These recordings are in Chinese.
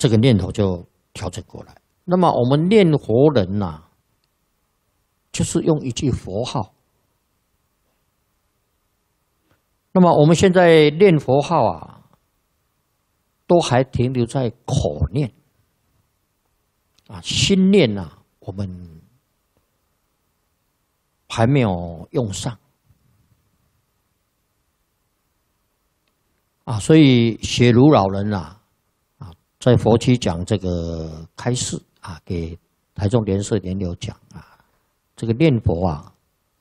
这个念头就调整过来。那么我们念佛人呐，就是用一句佛号。那么我们现在念佛号啊，都还停留在口念啊，心念啊，我们还没有用上啊，所以雪如老人啊，在佛区讲这个开示啊，给台中莲社莲友讲啊，这个念佛啊，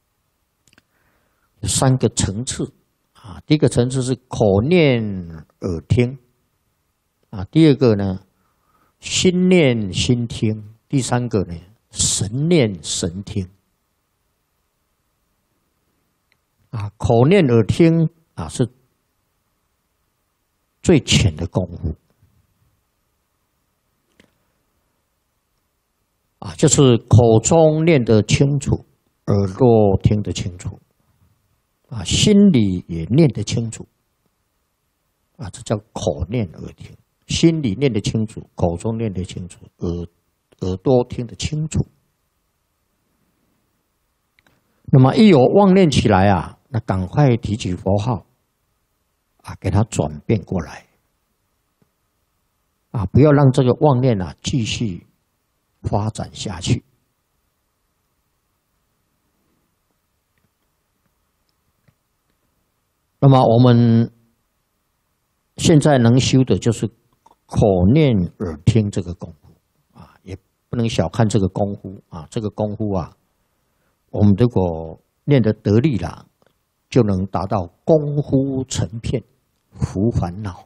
有3个层次啊。第一个层次是口念耳听啊，第二个呢心念心听，第3个呢神念神听啊。口念耳听啊是最浅的功夫啊，就是口中念得清楚，耳朵听得清楚啊，心里也念得清楚啊，这叫口念耳听。心里念得清楚，口中念得清楚，耳朵听得清楚。那么一有妄念起来啊，那赶快提起佛号啊，给它转变过来啊，不要让这个妄念啊继续发展下去。那么我们现在能修的就是口念耳听这个功夫啊，也不能小看这个功夫啊。这个功夫啊，我们如果念得得力了，就能达到功夫成片，伏烦恼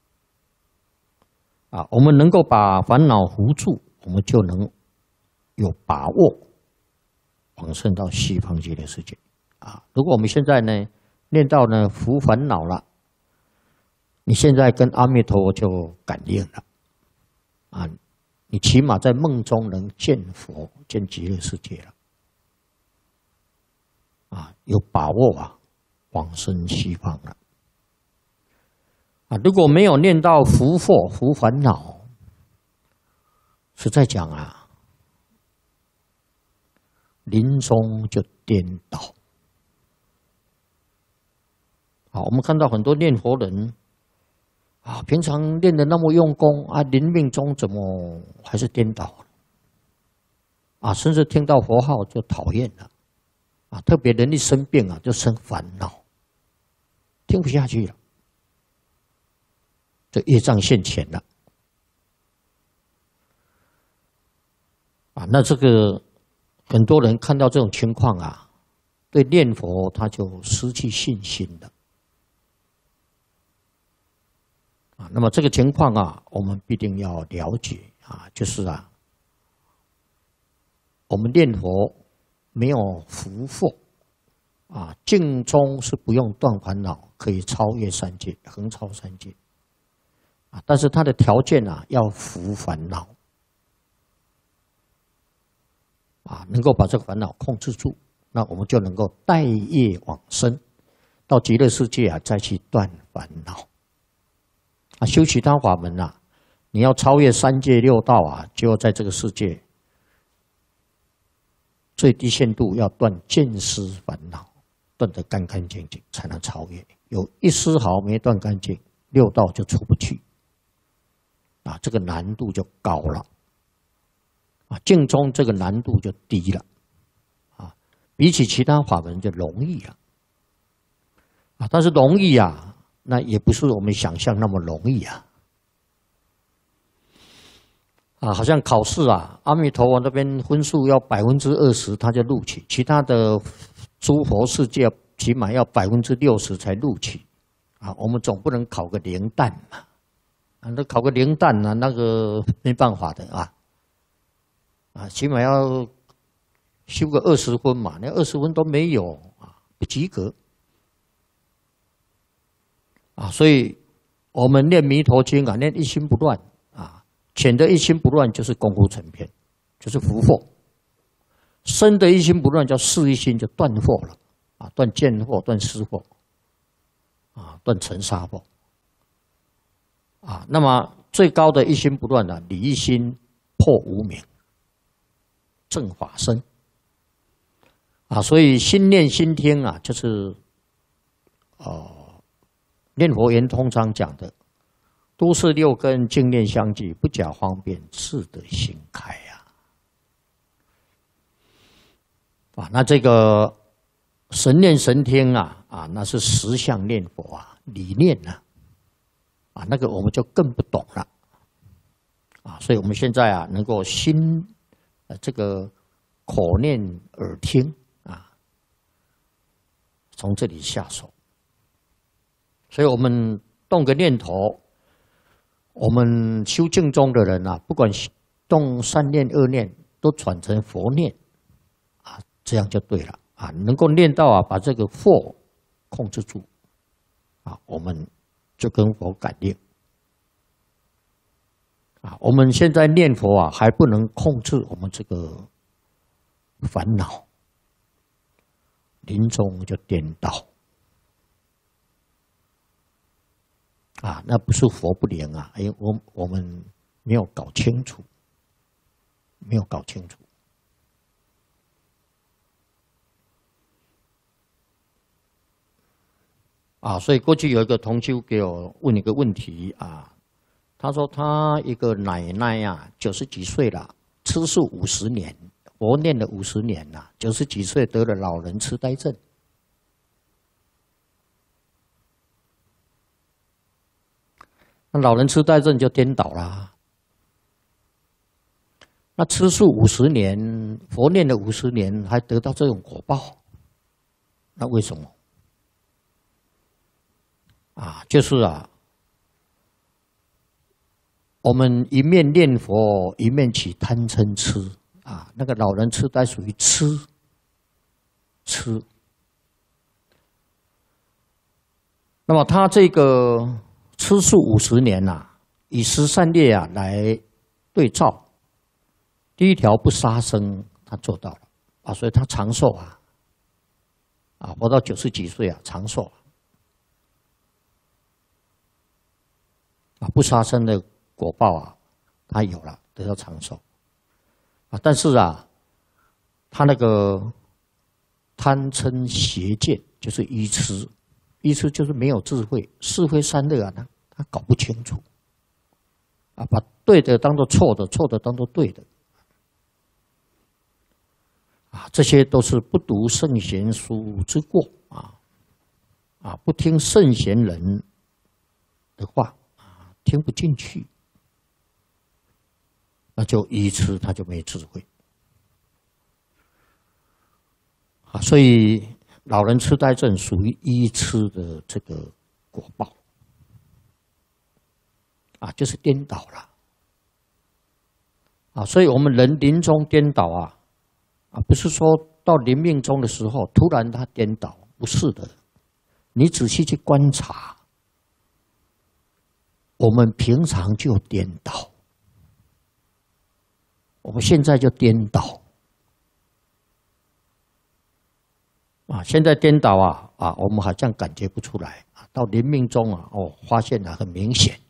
啊。我们能够把烦恼伏住，我们就能有把握往生到西方极乐世界啊。如果我们现在呢念到呢伏烦恼了，你现在跟阿弥陀佛就感应了啊，你起码在梦中能见佛、见极乐世界了啊，有把握啊往生西方了啊。如果没有念到伏惑、伏烦恼，实在讲啊，临终就颠倒。好，我们看到很多念佛人啊，平常练得那么用功啊，临命中怎么还是颠倒了啊？甚至听到佛号就讨厌了啊！特别人一生病啊，就生烦恼，听不下去了，这业障现前了啊！那这个很多人看到这种情况啊，对念佛他就失去信心了。啊，那么这个情况啊，我们必定要了解啊，就是啊，我们念佛没有福祸啊，净中是不用断烦恼，可以超越三界，横超三界啊，但是它的条件啊，要伏烦恼啊，能够把这个烦恼控制住，那我们就能够带业往生，到极乐世界啊，再去断烦恼。啊，修其他法门啊，你要超越三界六道啊，就要在这个世界最低限度要断见思烦恼，断得干干净净，才能超越。有一丝毫没断干净，六道就出不去啊，这个难度就高了啊，净宗这个难度就低了啊，比起其他法门就容易了啊，但是容易啊。那也不是我们想象那么容易啊！啊，好像考试啊，阿弥陀佛那边分数要20%他就录取，其他的诸佛世界起码要60%才录取啊。我们总不能考个零蛋嘛，啊，那考个零蛋啊，那个没办法的啊！啊，起码要修个20分嘛，那20分都没有啊，不及格。啊，所以我们念弥陀经啊，念一心不乱啊，浅的一心不乱就是功夫成片，就是伏惑；深的一心不乱叫事一心，就断惑了啊，断见惑、断思惑啊，断尘沙惑啊。那么最高的一心不乱啊，理一心破无明，正法身啊。所以心念心听啊，就是念佛言通常讲的，都是六根净念相继，不假方便，自得心开啊。那这个神念神听啊，那是实相念佛啊，理念啊，那个我们就更不懂了啊。所以我们现在啊，能够这个口念耳听啊，从这里下手。所以我们动个念头，我们修净宗的人啊，不管动善念恶念，都转成佛念啊，这样就对了啊。能够念到啊，把这个惑控制住啊，我们就跟佛感应啊。我们现在念佛啊，还不能控制我们这个烦恼，临终就颠倒啊。那不是佛不灵啊，因为我们没有搞清楚，啊。所以过去有一个同修给我问一个问题啊，他说他一个奶奶啊，90几岁了，吃素50年，佛念了50年了，90几岁得了老人痴呆症。那老人痴呆症就颠倒啦。那吃素50年，佛念了50年，还得到这种果报，那为什么？啊，就是啊，我们一面念佛，一面起贪嗔痴啊。那个老人痴呆属于痴，那么他这个吃素50年以十善业来对照，第一条不杀生，他做到了啊，所以他长寿活到90几岁长寿不杀生的果报他有了，得到长寿但是他那个贪嗔邪见就是愚痴，愚痴就是没有智慧，是非善恶他搞不清楚把对的当作错的，错的当作对的这些都是不读圣贤书之过不听圣贤人的话听不进去，那就愚痴，他就没智慧所以老人痴呆症属于愚痴的这个果报就是颠倒了所以我们人临终颠倒不是说到临命终的时候突然他颠倒，不是的。你仔细去观察，我们平常就颠倒，我们现在就颠倒现在颠倒我们好像感觉不出来到临命终发现很明显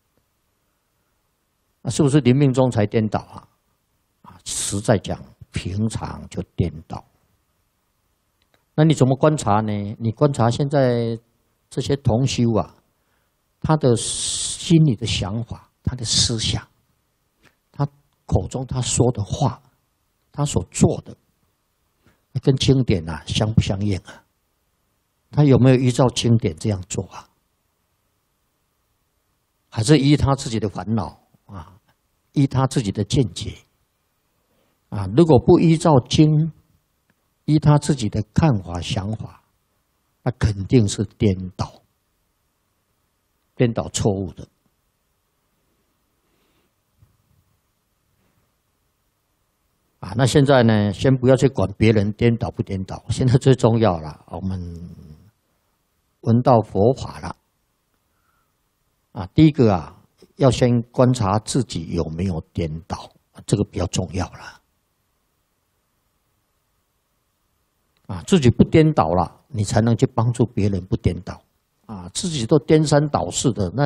是不是临命终才颠倒实在讲平常就颠倒。那你怎么观察呢？你观察现在这些同修他的心里的想法，他的思想，他口中他说的话，他所做的跟经典相不相应他有没有依照经典这样做还是依他自己的烦恼依他自己的见解如果不依照经，依他自己的看法想法，那肯定是颠倒错误的那现在呢，先不要去管别人颠倒不颠倒，现在最重要了，我们闻到佛法了第一个要先观察自己有没有颠倒，这个比较重要了自己不颠倒了，你才能去帮助别人不颠倒自己都颠三倒四的，那